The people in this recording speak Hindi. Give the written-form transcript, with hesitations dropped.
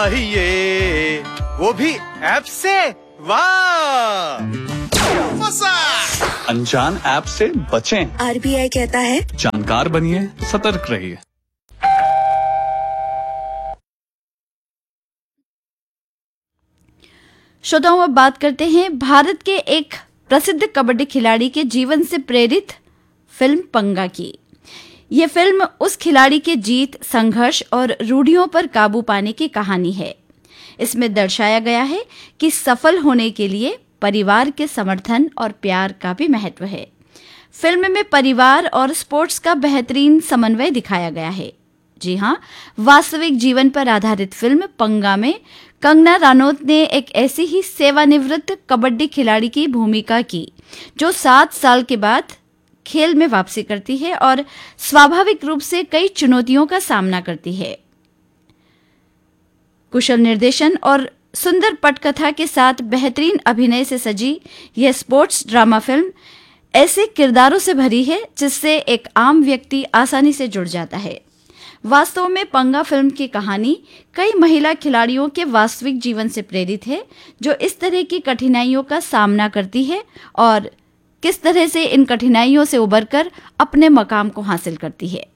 ये वो भी ऐप से, वाह फंसा। अनजान ऐप से बचें। आरबीआई कहता है जानकार बनिए, सतर्क रहिए। श्रोताओं, अब बात करते हैं भारत के एक प्रसिद्ध कबड्डी खिलाड़ी के जीवन से प्रेरित फिल्म पंगा की। यह फिल्म उस खिलाड़ी के जीत, संघर्ष और रूढ़ियों पर काबू पाने की कहानी है। इसमें दर्शाया गया है कि सफल होने के लिए परिवार के समर्थन और प्यार का भी महत्व है। फिल्म में परिवार और स्पोर्ट्स का बेहतरीन समन्वय दिखाया गया है। जी हां, वास्तविक जीवन पर आधारित फिल्म पंगा में कंगना रनौत ने एक ऐसी ही सेवानिवृत्त कबड्डी खिलाड़ी की भूमिका की जो 7 साल के बाद खेल में वापसी करती है और स्वाभाविक रूप से कई चुनौतियों का सामना करती है। कुशल निर्देशन और सुंदर पटकथा के साथ बेहतरीन अभिनय से सजी यह स्पोर्ट्स ड्रामा फिल्म ऐसे किरदारों से भरी है जिससे एक आम व्यक्ति आसानी से जुड़ जाता है। वास्तव में पंगा फिल्म की कहानी कई महिला खिलाड़ियों के वास्तविक जीवन से प्रेरित है जो इस तरह की कठिनाइयों का सामना करती है और किस तरह से इन कठिनाइयों से उबरकर अपने मकाम को हासिल करती है।